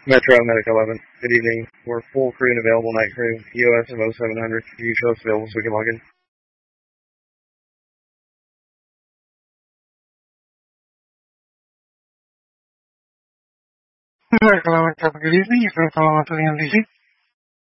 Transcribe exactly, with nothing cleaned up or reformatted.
Metro Medic eleven. Good evening. We're full crew and available night crew. E O S of oh seven hundred. Can you show us available so we can log in? Medic eleven, good evening. You can call on to the M D C.